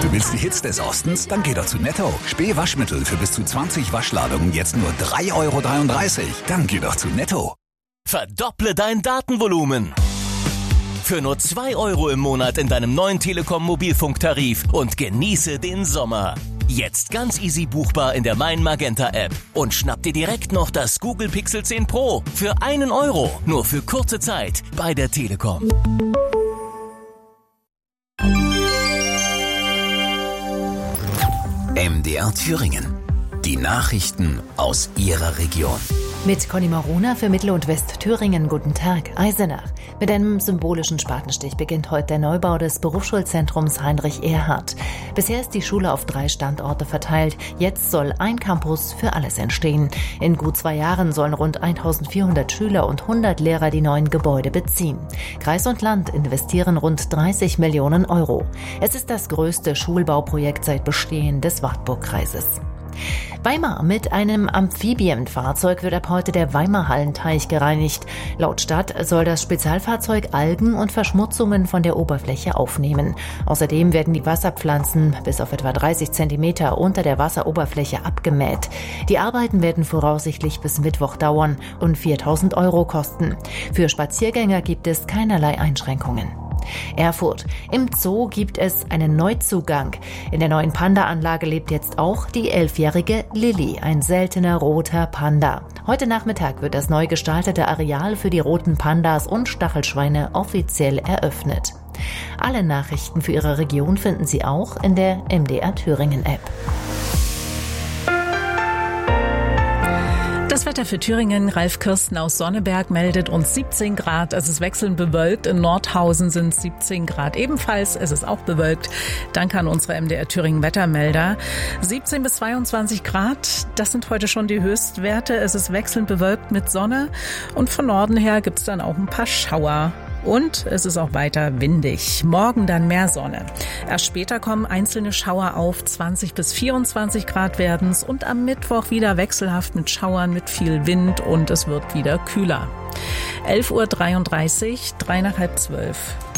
Du willst die Hits des Ostens? Dann geh doch zu Netto. Spee-Waschmittel für bis zu 20 Waschladungen jetzt nur 3,33 €. Dann geh doch zu Netto. Verdopple dein Datenvolumen. Für nur 2 € im Monat in deinem neuen Telekom-Mobilfunktarif und genieße den Sommer. Jetzt ganz easy buchbar in der Mein Magenta App. Und schnapp dir direkt noch das Google Pixel 10 Pro für 1 €. Nur für kurze Zeit bei der Telekom. MDR Thüringen. Die Nachrichten aus Ihrer Region. Mit Conny Maruna für Mittel- und Westthüringen. Guten Tag. Eisenach. Mit einem symbolischen Spatenstich beginnt heute der Neubau des Berufsschulzentrums Heinrich Erhardt. Bisher ist die Schule auf 3 Standorte verteilt. Jetzt soll ein Campus für alles entstehen. In gut 2 Jahren sollen rund 1400 Schüler und 100 Lehrer die neuen Gebäude beziehen. Kreis und Land investieren rund 30 Millionen €. Es ist das größte Schulbauprojekt seit Bestehen des Wartburgkreises. Weimar. Mit einem Amphibienfahrzeug wird ab heute der Weimarhallenteich gereinigt. Laut Stadt soll das Spezialfahrzeug Algen und Verschmutzungen von der Oberfläche aufnehmen. Außerdem werden die Wasserpflanzen bis auf etwa 30 Zentimeter unter der Wasseroberfläche abgemäht. Die Arbeiten werden voraussichtlich bis Mittwoch dauern und 4.000 € kosten. Für Spaziergänger gibt es keinerlei Einschränkungen. Erfurt. Im Zoo gibt es einen Neuzugang. In der neuen Panda-Anlage lebt jetzt auch die 11-jährige Lilly, ein seltener roter Panda. Heute Nachmittag wird das neu gestaltete Areal für die roten Pandas und Stachelschweine offiziell eröffnet. Alle Nachrichten für Ihre Region finden Sie auch in der MDR Thüringen App. Das Wetter für Thüringen. Ralf Kirsten aus Sonneberg meldet uns 17 Grad. Es ist wechselnd bewölkt. In Nordhausen sind es 17 Grad ebenfalls. Es ist auch bewölkt. Danke an unsere MDR Thüringen Wettermelder. 17 bis 22 Grad. Das sind heute schon die Höchstwerte. Es ist wechselnd bewölkt mit Sonne. Und von Norden her gibt es dann auch ein paar Schauer. Und es ist auch weiter windig. Morgen dann mehr Sonne. Erst später kommen einzelne Schauer auf. 20 bis 24 Grad werden's. Und am Mittwoch wieder wechselhaft mit Schauern, mit viel Wind. Und es wird wieder kühler. 11:33 Uhr, 11:03.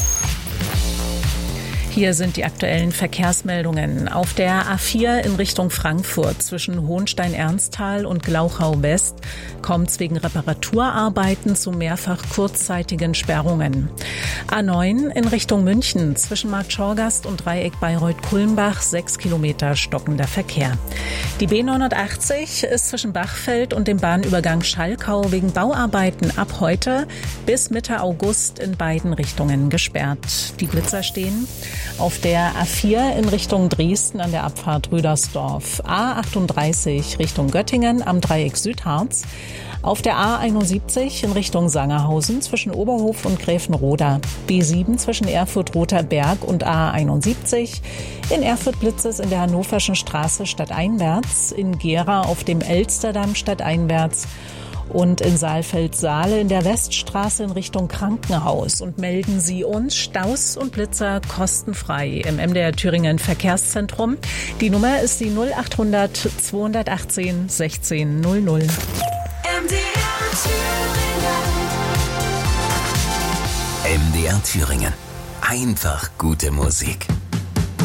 Hier sind die aktuellen Verkehrsmeldungen. Auf der A4 in Richtung Frankfurt zwischen Hohenstein-Ernsthal und Glauchau-West kommt es wegen Reparaturarbeiten zu mehrfach kurzzeitigen Sperrungen. A9 in Richtung München zwischen Markt Schorgast und Dreieck Bayreuth-Kulmbach 6 Kilometer stockender Verkehr. Die B980 ist zwischen Bachfeld und dem Bahnübergang Schalkau wegen Bauarbeiten ab heute bis Mitte August in beiden Richtungen gesperrt. Die Blitzer stehen auf der A4 in Richtung Dresden an der Abfahrt Rüdersdorf, A38 Richtung Göttingen am Dreieck Südharz, auf der A71 in Richtung Sangerhausen zwischen Oberhof und Gräfenroda, B7 zwischen Erfurt-Rother Berg und A71, in Erfurt Blitzes in der Hannoverschen Straße stadteinwärts, in Gera auf dem Elsterdamm stadteinwärts und in Saalfeld-Saale in der Weststraße in Richtung Krankenhaus. Und melden Sie uns Staus und Blitzer kostenfrei im MDR Thüringen Verkehrszentrum. Die Nummer ist die 0800 218 16 00. MDR Thüringen. Einfach gute Musik.